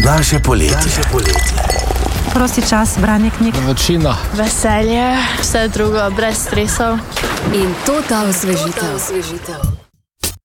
Naše poletje. Prosti čas, branje knjig. Vročina. Veselje, vse drugo, brez stresov. In total osvežitev.